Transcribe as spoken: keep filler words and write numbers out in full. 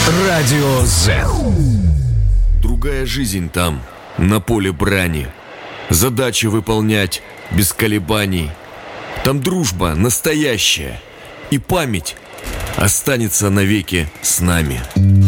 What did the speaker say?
Радио Z. Другая жизнь там, на поле брани. Задачи выполнять без колебаний. Там дружба настоящая, и память останется навеки с нами.